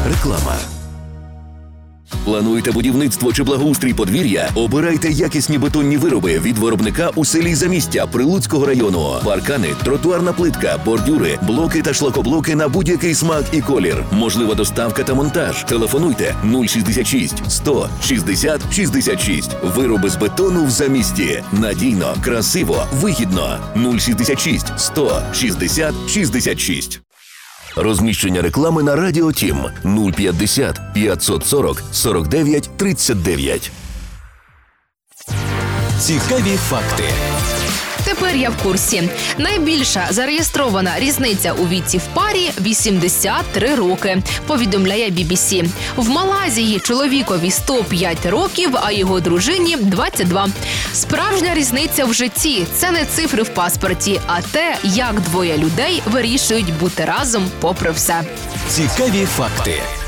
Реклама. Плануєте будівництво чи благоустрій подвір'я? Обирайте якісні бетонні вироби від виробника у селі Замістя Прилуцького району. Паркани, тротуарна плитка, бордюри, блоки та шлакоблоки на будь-який смак і колір. Можлива доставка та монтаж. Телефонуйте 066 100 60 66. Вироби з бетону в Замісті. Надійно, красиво, вигідно. 066 100 60 66. Розміщення реклами на Радіо Тім 050 540 49 39. Цікаві факти. Тепер я в курсі. Найбільша зареєстрована різниця у віці в парі – 83 роки, повідомляє BBC. В Малайзії чоловікові 105 років, а його дружині – 22. Справжня різниця в житті – це не цифри в паспорті, а те, як двоє людей вирішують бути разом попри все. Цікаві факти.